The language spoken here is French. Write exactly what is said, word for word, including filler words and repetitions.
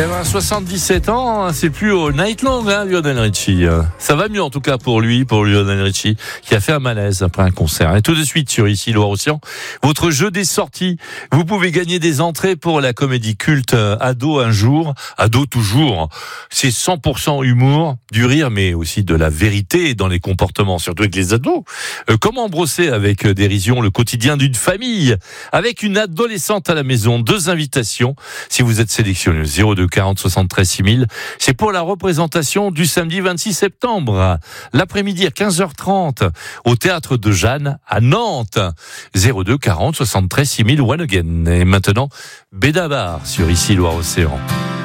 Eh ben, soixante-dix-sept ans, c'est plus au Night Long, hein, Lionel Richie. Ça va mieux en tout cas pour lui, pour Lionel Richie, qui a fait un malaise après un concert. Et tout de suite sur Ici Loire-Océan, votre jeu des sorties. Vous pouvez gagner des entrées pour la comédie culte Ado un jour, Ado toujours. C'est cent pour cent humour, du rire, mais aussi de la vérité dans les comportements, surtout avec les ados. Euh, comment brosser avec dérision le quotidien d'une famille, avec une adolescente à la maison? Deux invitations, si vous êtes sélectionné, zéro deux quarante soixante-treize six mille. C'est pour la représentation du samedi vingt-six septembre, l'après-midi à quinze heures trente, au théâtre de Jeanne à Nantes. zéro deux quarante soixante-treize six mille, one again. Et maintenant, Bédabar sur Ici Loire-Océan.